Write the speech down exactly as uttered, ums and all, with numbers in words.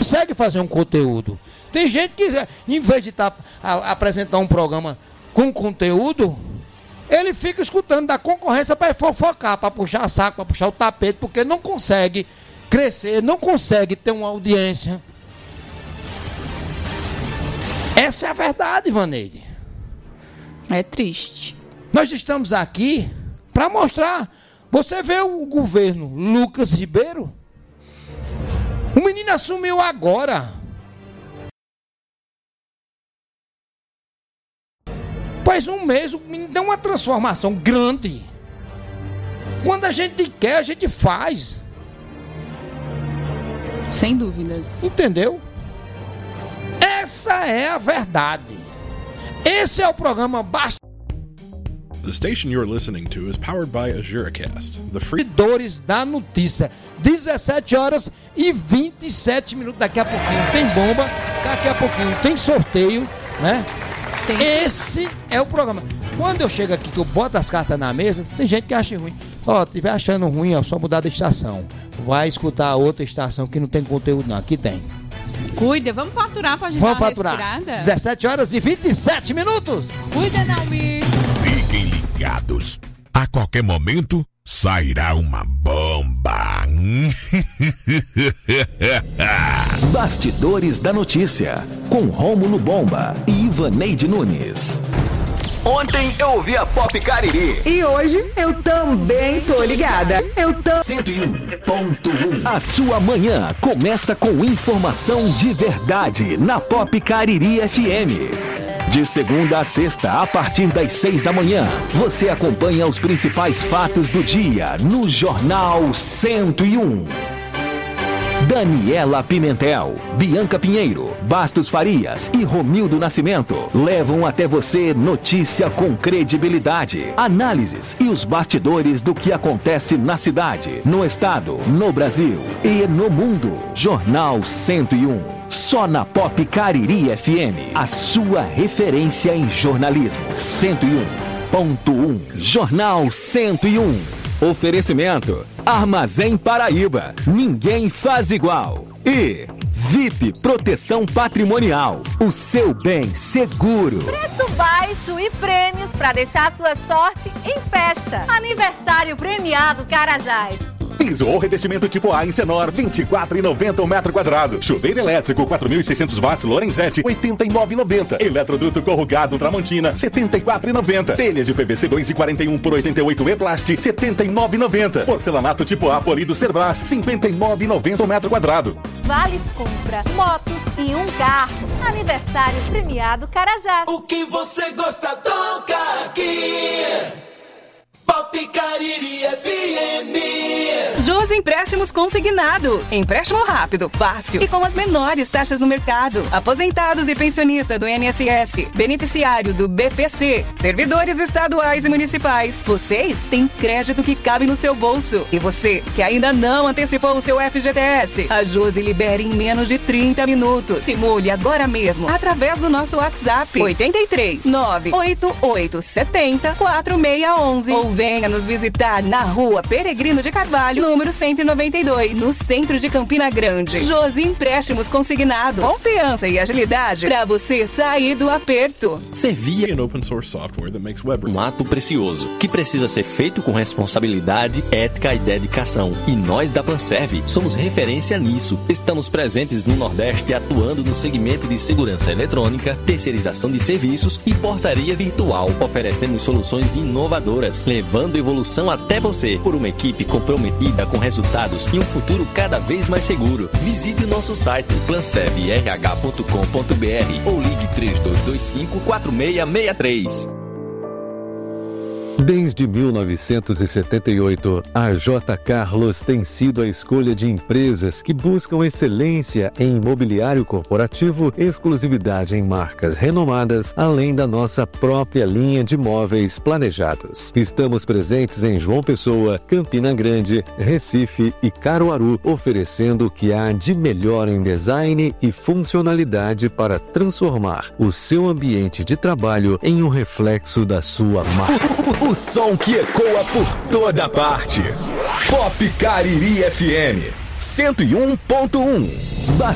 consegue fazer um conteúdo. Tem gente que, em vez de tá, a, apresentar um programa com conteúdo, ele fica escutando da concorrência para fofocar, para puxar saco, para puxar o tapete, porque não consegue crescer, não consegue ter uma audiência. Essa é a verdade, Vaneide. É triste. Nós estamos aqui para mostrar. Você vê o governo Lucas Ribeiro? O menino assumiu agora. Faz um mês, o menino deu uma transformação grande. Quando a gente quer, a gente faz. Sem dúvidas. Entendeu? Essa é a verdade. Esse é o programa Basta. The station you're listening to is powered by AzuraCast, the free... Dores da notícia. dezessete horas e vinte e sete minutos. Daqui a pouquinho tem bomba. Daqui a pouquinho tem sorteio, né? Tem. Esse é o programa. Quando eu chego aqui, que eu boto as cartas na mesa, tem gente que acha ruim. Ó, oh, tiver achando ruim, ó, só mudar de estação. Vai escutar outra estação que não tem conteúdo, não. Aqui tem. Cuida, vamos faturar pra gente vamos dar uma faturar. respirada? dezessete horas e vinte e sete minutos. Cuida, Naomi. Fiquem ligados. A qualquer momento sairá uma bomba. Bastidores da Notícia, com Rômulo Bomba e Ivaneide Nunes. Ontem eu ouvi a Pop Cariri. E hoje eu também tô ligada. Eu tô... cento e um ponto um. A sua manhã começa com informação de verdade na Pop Cariri F M. De segunda a sexta, a partir das seis da manhã, você acompanha os principais fatos do dia no Jornal cento e um. Daniela Pimentel, Bianca Pinheiro, Bastos Farias e Romildo Nascimento levam até você notícia com credibilidade, análises e os bastidores do que acontece na cidade, no estado, no Brasil e no mundo. Jornal cento e um. Só na Pop Cariri F M, a sua referência em jornalismo. cento e um ponto um. Jornal cento e um. Oferecimento: Armazém Paraíba, ninguém faz igual. E V I P Proteção Patrimonial, o seu bem seguro. Preço baixo e prêmios para deixar sua sorte em festa. Aniversário premiado Carajás. Piso ou revestimento tipo A em Senor, vinte e quatro reais e noventa centavos o metro quadrado. Chuveiro elétrico, quatro mil e seiscentos watts, Lorenzetti, oitenta e nove reais e noventa centavos. Eletroduto corrugado Tramontina, setenta e quatro reais e noventa centavos. Telha de P V C dois e quarenta e um por oitenta e oito E-Plast, setenta e nove reais e noventa centavos. Porcelanato tipo A polido Cerbras, cinquenta e nove reais e noventa centavos o metro quadrado. Vales compra, motos e um carro. Aniversário premiado Carajás. O que você gosta toca aqui. Pop Cariri F M. Jus Empréstimos Consignados. Empréstimo rápido, fácil e com as menores taxas no mercado. Aposentados e pensionistas do I N S S, beneficiário do B P C, servidores estaduais e municipais. Vocês têm crédito que cabe no seu bolso. E você, que ainda não antecipou o seu F G T S, a Jus libera em menos de trinta minutos. Simule agora mesmo através do nosso WhatsApp oito três nove oito oito sete zero quatro seis um um ou venha nos visitar na Rua Peregrino de Carvalho, número cento e noventa e dois, no centro de Campina Grande. Josi Empréstimos Consignados. Confiança e agilidade para você sair do aperto. Servia an open source software that makes web... Um ato precioso que precisa ser feito com responsabilidade, ética e dedicação. E nós da Panserv somos referência nisso. Estamos presentes no Nordeste atuando no segmento de segurança eletrônica, terceirização de serviços e portaria virtual. Oferecemos soluções inovadoras, levando evolução até você, por uma equipe comprometida com resultados e um futuro cada vez mais seguro. Visite o nosso site planserv r h ponto com ponto b r ou ligue três dois dois cinco quatro seis seis três. Desde mil novecentos e setenta e oito, a J. Carlos tem sido a escolha de empresas que buscam excelência em imobiliário corporativo, exclusividade em marcas renomadas, além da nossa própria linha de móveis planejados. Estamos presentes em João Pessoa, Campina Grande, Recife e Caruaru, oferecendo o que há de melhor em design e funcionalidade para transformar o seu ambiente de trabalho em um reflexo da sua marca. O som que ecoa por toda parte. Pop Cariri F M cento e um ponto um.